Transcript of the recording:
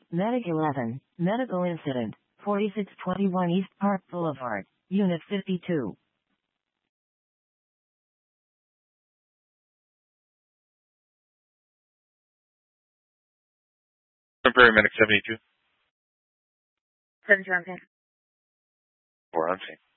Medic 11, medical incident, 4621 East Park Boulevard, Unit 52. Temporary medic 72. 7 on scene. 4 on scene.